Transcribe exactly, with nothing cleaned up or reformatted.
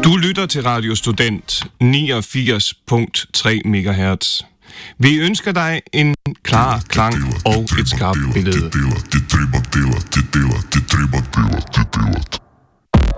Du lytter til Radio Student niogfirs komma tre megahertz. Vi ønsker dig en klar klang og et skarpt billede.